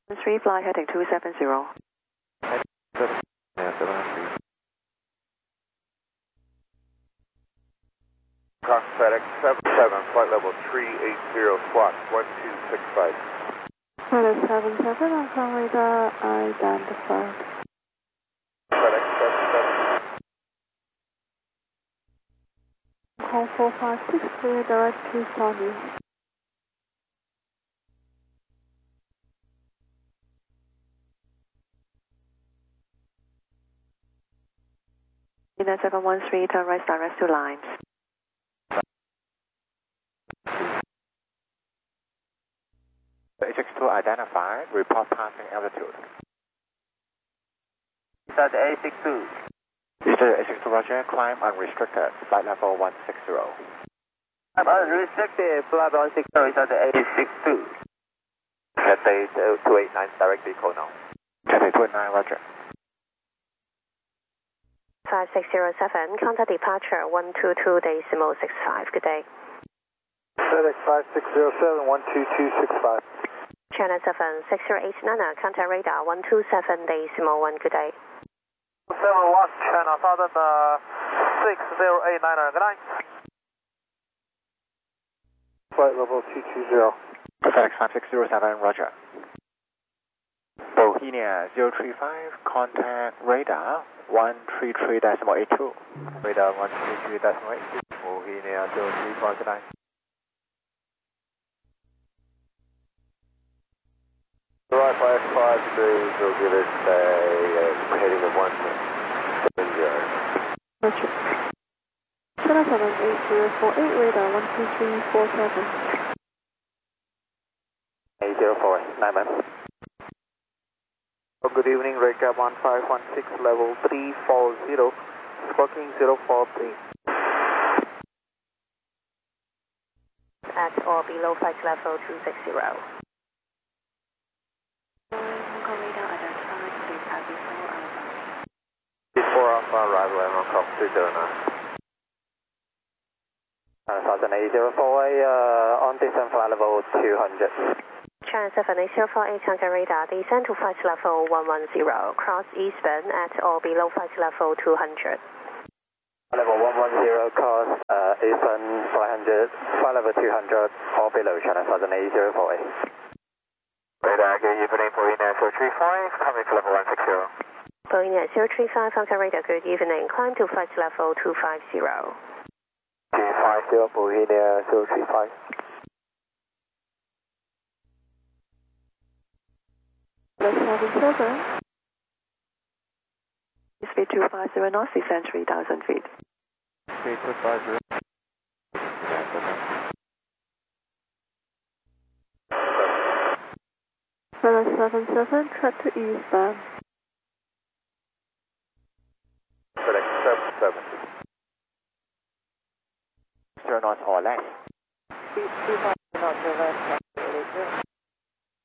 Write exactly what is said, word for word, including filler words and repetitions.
three fly heading two seven zero. Cox FedEx seven seven, flight level three eight zero, squawk one two six five. FedEx seven seven, on com radar identified. FedEx seven seven. Call four five six, clear direct to Saudi. United seven one three, turn right direct to lines. H X two identified, report passing altitude. Eastern A six two. Eastern H X two Roger, climb unrestricted, flight level one six zero. I'm unrestricted, flight one six zero, Eastern A six two. Cathay two eight nine, direct vehicle now. Cathay two eight nine, Roger. five six zero seven, contact departure one two two decimal six five, good day. FedEx five six zero seven, one two two six five. China seven six zero eight Nana, contact radar one two seven decimal one, good day. seven one, China Southern uh, six zero eight nine, good night. Flight level two two zero. FedEx five six zero seven, Roger. Bohemia zero three five, contact radar one three three decimal eight two. Radar one three three decimal eight two. Bohemia zero three five, good night. Right, five five degrees, we'll give it a uh, heading of one seven zero. Roger. China seven eight zero four eight, radar one two three four seven. eight zero four, nine man. Oh, good evening, Recap one five one six, level three four zero, squawking zero four three. At or below flight level two six zero. Before Alpha, arrival at Hong Kong two zero nine. Uh, Southern eight zero four eight, uh, on descent flight level two hundred. China seven eight zero four eight, contact radar, descend to flight level one one zero, cross eastbound at or below flight level two hundred. Level one one zero, course, uh, eastern five hundred, flight level two hundred, or below China Southern eight zero four eight. Radar, good evening, Bohemia zero three five, coming to level one six zero. Bohemia zero three five, contact radar, good evening, climb to flight level two five zero. two five zero, Bohemia zero three five. seven seven. Speed two five zero knots, descend three thousand feet. Speed two five zero. FedEx seven seven, track to eastbound. FedEx seven seven. Zero knots or less. Speed two five knots or less.